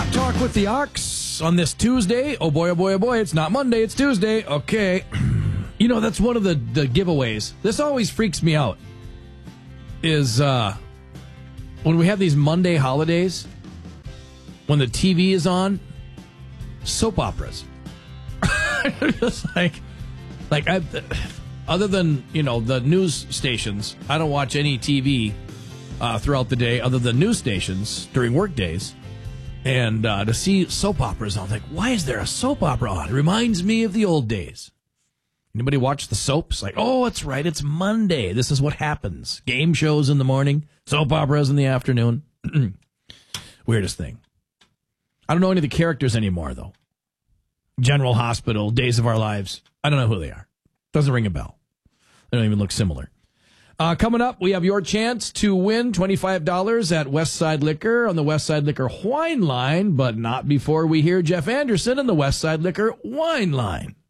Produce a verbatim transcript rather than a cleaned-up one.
Hot Talk with the Ox on this Tuesday. Oh boy, oh boy, oh boy, it's not Monday, it's Tuesday. Okay. You know, that's one of the, the giveaways. This always freaks me out. Is uh, when we have these Monday holidays, when the T V is on, soap operas. Just like, like I, other than, you know, the news stations, I don't watch any T V uh, throughout the day other than news stations during work days. And uh, to see soap operas, I'm like, why is there a soap opera on? It reminds me of the old days. Anybody watch the soaps? Like, oh, that's right, it's Monday. This is what happens. Game shows in the morning, soap operas in the afternoon. Weirdest thing. I don't know any of the characters anymore, though. General Hospital, Days of Our Lives. I don't know who they are. Doesn't ring a bell. They don't even look similar. Uh, coming up, we have your chance to win twenty-five dollars at Westside Liquor on the Westside Liquor Wine Line, but not before we hear Jeff Anderson on the Westside Liquor Wine Line.